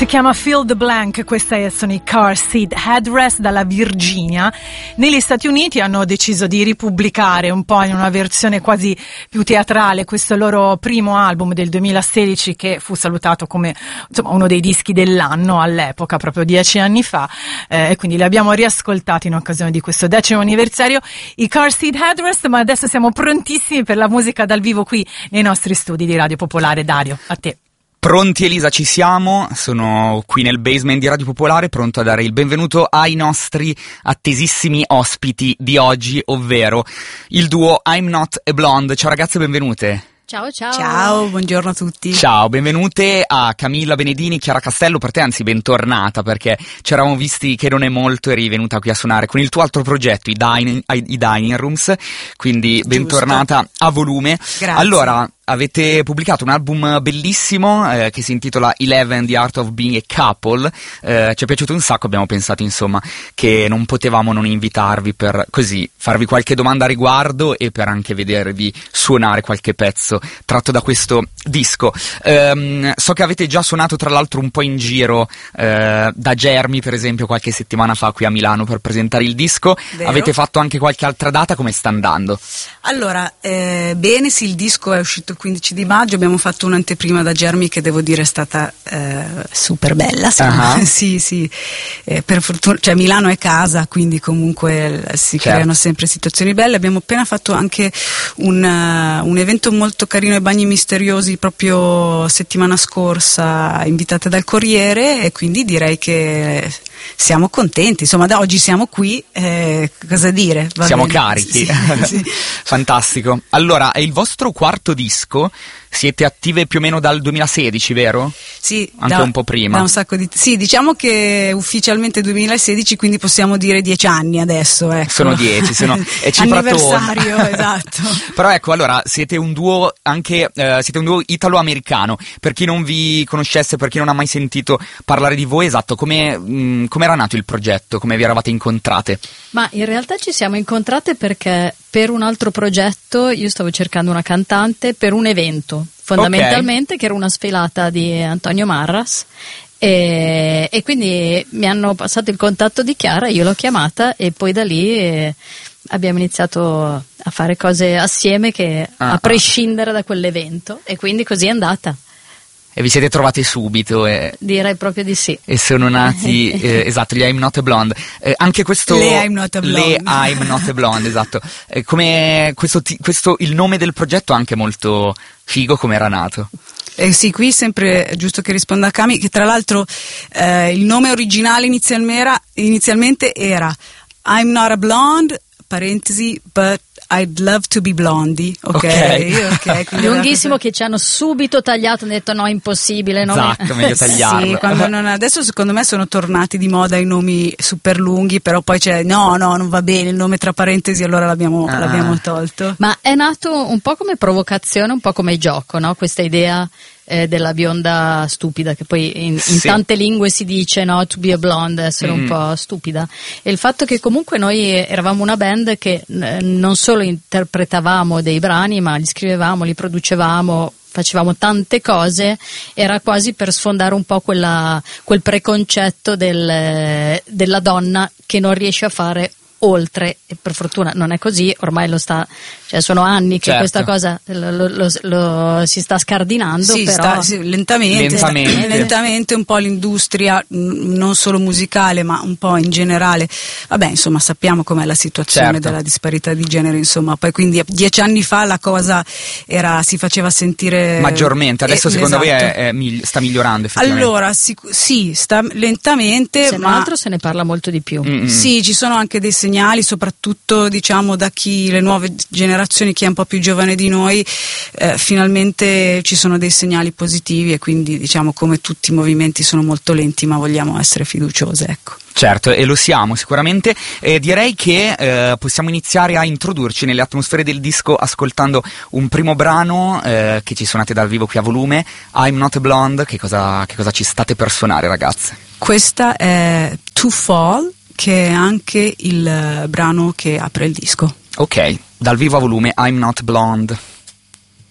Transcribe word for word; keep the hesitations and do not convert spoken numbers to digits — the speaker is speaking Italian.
Si chiama Fill the Blank, questa sono i Car Seat Headrest dalla Virginia. Negli Stati Uniti hanno deciso di ripubblicare un po' in una versione quasi più teatrale questo loro primo album del duemilasedici, che fu salutato come insomma uno dei dischi dell'anno all'epoca, proprio dieci anni fa, eh, e quindi li abbiamo riascoltati in occasione di questo decimo anniversario, i Car Seat Headrest. Ma adesso siamo prontissimi per la musica dal vivo qui nei nostri studi di Radio Popolare. Dario, a te. Pronti Elisa, ci siamo, sono qui nel basement di Radio Popolare, pronto a dare il benvenuto ai nostri attesissimi ospiti di oggi, ovvero il duo I'm Not a Blonde. Ciao ragazze, benvenute. Ciao, ciao. Ciao, buongiorno a tutti. Ciao, benvenute a Camilla Benedini, Chiara Castello, per te anzi bentornata, perché ci eravamo visti che non è molto, eri venuta qui a suonare con il tuo altro progetto, i Dining, i Dining Rooms, quindi Giusto. Bentornata a volume. Grazie. Allora, avete pubblicato un album bellissimo eh, che si intitola Eleven, The Art of Being a Couple. Eh, ci è piaciuto un sacco, abbiamo pensato insomma che non potevamo non invitarvi per così farvi qualche domanda a riguardo e per anche vedervi suonare qualche pezzo tratto da questo disco. Um, so che avete già suonato tra l'altro un po' in giro eh, da Germi per esempio qualche settimana fa qui a Milano per presentare il disco. Vero. Avete fatto anche qualche altra data, come sta andando? Allora, eh, bene, sì, il disco è uscito il quindici di maggio, abbiamo fatto un'anteprima da Germi che devo dire è stata eh, super bella, uh-huh. sì, sì, eh, per fortuna, cioè Milano è casa, quindi comunque si certo. creano sempre situazioni belle. Abbiamo appena fatto anche un, uh, un evento molto carino ai Bagni Misteriosi proprio settimana scorsa, invitate dal Corriere, e quindi direi che siamo contenti, insomma da oggi siamo qui, eh, cosa dire? Va siamo bene. carichi, sì, sì. Fantastico. Allora, è il vostro quarto disco, siete attive più o meno dal duemilasedici, vero? Sì, anche da, un po' prima. Da un sacco di sì, diciamo che ufficialmente duemilasedici, quindi possiamo dire dieci anni adesso, ecco. Sono dieci, sono è anniversario, esatto. Però ecco, allora siete un duo anche eh, siete un duo italo-americano. Per chi non vi conoscesse, per chi non ha mai sentito parlare di voi, esatto, come mh, come era nato il progetto, come vi eravate incontrate? Ma in realtà ci siamo incontrate perché per un altro progetto io stavo cercando una cantante per un evento, fondamentalmente, okay. Che era una sfilata di Antonio Marras, e, e quindi mi hanno passato il contatto di Chiara, io l'ho chiamata e poi da lì eh, abbiamo iniziato a fare cose assieme, che ah, a prescindere ah. da quell'evento, e quindi così è andata. E vi siete trovati subito e direi proprio di sì. E sono nati eh, esatto, gli I'm Not a Blonde. Eh, anche questo le I'm Not a Blonde. Le I'm Not a Blonde, esatto. Eh, come questo, questo il nome del progetto è anche molto figo, come era nato. Eh sì, qui sempre è giusto che risponda a Cami, che tra l'altro eh, il nome originale inizialmente era, inizialmente era I'm Not a Blonde, parentesi, but I'd love to be Blondie, ok? okay. okay lunghissimo, che ci hanno subito tagliato, hanno detto no, impossibile, no? Esatto, meglio tagliarlo. Sì, quando non, adesso secondo me sono tornati di moda i nomi super lunghi, però poi c'è no, no, non va bene il nome tra parentesi, allora l'abbiamo, ah. l'abbiamo tolto. Ma è nato un po' come provocazione, un po' come gioco, no? Questa idea eh, della bionda stupida, che poi in, in sì. tante lingue si dice, no, to be a blonde, essere mm. un po' stupida, e il fatto che comunque noi eravamo una band che eh, non solo interpretavamo dei brani, ma li scrivevamo, li producevamo, facevamo tante cose, era quasi per sfondare un po' quella, quel preconcetto del, della donna che non riesce a fare oltre, e per fortuna non è così, ormai lo sta, cioè sono anni che certo. questa cosa lo, lo, lo, lo si sta scardinando, sì, però sta, sì, lentamente, lentamente. lentamente un po' l'industria, non solo musicale ma un po' in generale, vabbè insomma sappiamo com'è la situazione certo. della disparità di genere, insomma, poi quindi dieci anni fa la cosa era, si faceva sentire maggiormente, adesso eh, secondo esatto. voi è, è, è, sta migliorando effettivamente? Allora sì, sì sta lentamente, se ma non altro se ne parla molto di più. Mm-hmm. Sì, ci sono anche dei segnali, soprattutto diciamo da chi, le nuove generazioni, chi è un po' più giovane di noi, eh, finalmente ci sono dei segnali positivi, e quindi diciamo come tutti i movimenti sono molto lenti, ma vogliamo essere fiduciose, ecco. Certo, e lo siamo sicuramente. Eh, direi che eh, possiamo iniziare a introdurci nelle atmosfere del disco ascoltando un primo brano eh, che ci suonate dal vivo qui a volume, I'm Not a Blonde. Che cosa, che cosa ci state per suonare, ragazze? Questa è To Fall, che è anche il brano che apre il disco. Ok, dal vivo a volume, I'm Not Blonde.